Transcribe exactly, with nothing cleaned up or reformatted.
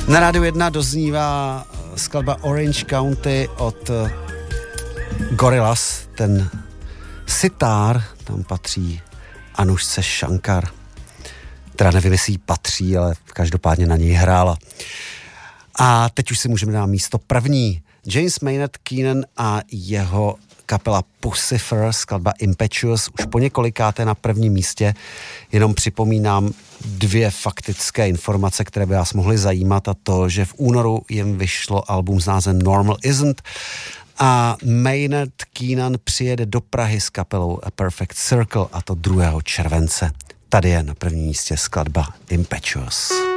Na Rádiu jedna doznívá skladba Orange County od Gorillaz. Ten sitar tam patří Anušce Shankar. Teda nevím, jestli jí patří, ale každopádně na něj hrála. A teď už si můžeme dát místo první. James Maynard Keenan a jeho kapela Puscifer, skladba Impetuous, už po několikáté na prvním místě. Jenom připomínám dvě faktické informace, které by vás mohly zajímat, a to, že v únoru jim vyšlo album s názvem Normal Isn't a Maynard Keenan přijede do Prahy s kapelou A Perfect Circle, a to druhého července. Tady je na prvním místě skladba Impetuous.